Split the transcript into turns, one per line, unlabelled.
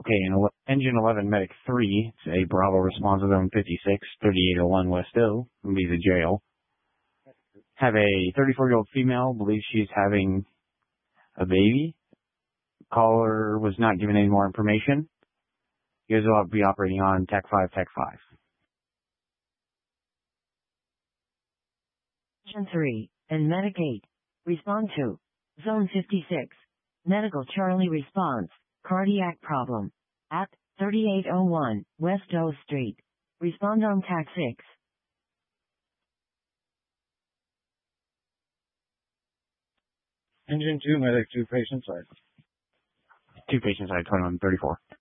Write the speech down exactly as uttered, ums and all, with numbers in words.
Okay, and ele- Engine eleven Medic three, it's a Bravo response zone fifty-six, thirty-eight oh one West O, would be the jail. Have a thirty-four-year-old female, believes she's having a baby. Caller was not given any more information. You guys will be operating on Tech five, Tech five.
Engine three, and Medic eight. Respond to Zone fifty-six. Medical Charlie response. Cardiac problem. At thirty-eight oh one West O Street. Respond on Tac six.
Engine two, Medic two, patient side.
Two patients, I twenty-one thirty-four.